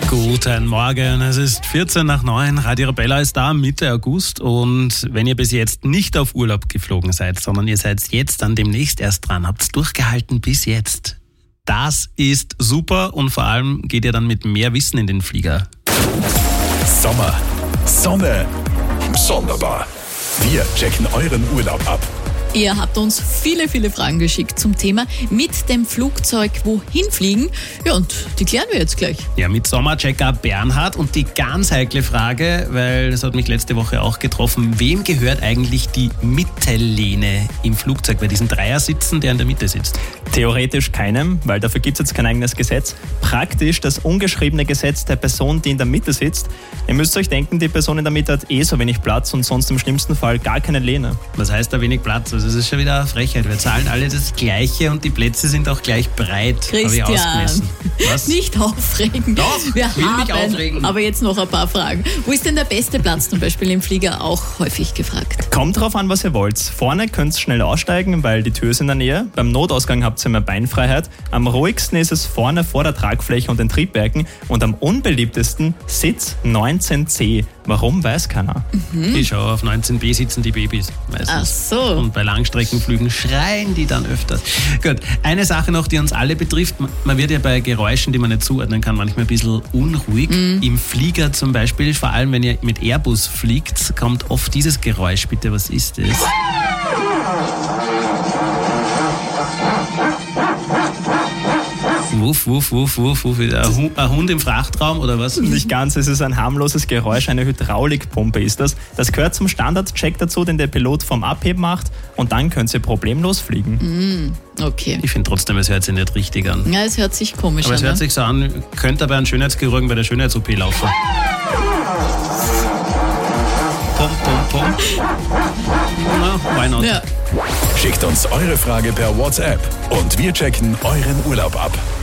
Guten Morgen, es ist 8:45, Radio Arabella ist da, Mitte August, und wenn ihr bis jetzt nicht auf Urlaub geflogen seid, sondern ihr seid jetzt dann demnächst erst dran, habt's durchgehalten bis jetzt. Das ist super und vor allem geht ihr dann mit mehr Wissen in den Flieger. Sommer, Sonne, sonderbar. Wir checken euren Urlaub ab. Ihr habt uns viele Fragen geschickt zum Thema mit dem Flugzeug wohin fliegen. Ja, und die klären wir jetzt gleich. Ja, mit Sommerchecker Bernhard und die ganz heikle Frage, weil das hat mich letzte Woche auch getroffen, wem gehört eigentlich die Mittellehne im Flugzeug bei diesen Dreiersitzen, der in der Mitte sitzt? Theoretisch keinem, weil dafür gibt es jetzt kein eigenes Gesetz. Praktisch das ungeschriebene Gesetz der Person, die in der Mitte sitzt. Ihr müsst euch denken, die Person in der Mitte hat so wenig Platz und sonst im schlimmsten Fall gar keine Lehne. Was heißt da wenig Platz? Also das ist schon wieder eine Frechheit. Wir zahlen alle das Gleiche und die Plätze sind auch gleich breit. Christian, habe ich ausgemessen. Was? Nicht aufregen. Doch, wir will haben mich aufregen. Aber jetzt noch ein paar Fragen. Wo ist denn der beste Platz zum Beispiel im Flieger? Auch häufig gefragt. Kommt drauf an, was ihr wollt. Vorne könnt ihr schnell aussteigen, weil die Tür ist in der Nähe. Beim Notausgang habt ihr mehr Beinfreiheit. Am ruhigsten ist es vorne vor der Tragfläche und den Triebwerken. Und am unbeliebtesten Sitz 19C. Warum, weiß keiner. Ich schaue, auf 19b sitzen die Babys meistens. Ach so. Und bei Langstreckenflügen schreien die dann öfters. Gut, eine Sache noch, die uns alle betrifft. Man wird ja bei Geräuschen, die man nicht zuordnen kann, manchmal ein bisschen unruhig. Im Flieger zum Beispiel, vor allem wenn ihr mit Airbus fliegt, kommt oft dieses Geräusch. Bitte, was ist das? Wuff, wuff, wuff, wuff, wuff. Ein Hund im Frachtraum oder was? Nicht ganz, es ist ein harmloses Geräusch, eine Hydraulikpumpe ist das. Das gehört zum Standardcheck dazu, den der Pilot vom Abheben macht, und dann könnt ihr problemlos fliegen. Okay. Ich finde trotzdem, es hört sich nicht richtig an. Ja, es hört sich komisch Aber an. es hört sich so an, könnte aber ein Schönheitschirurgen bei der Schönheits-OP laufen. Pum, pum, pum. Na, why not? Ja. Schickt uns eure Frage per WhatsApp und wir checken euren Urlaub ab.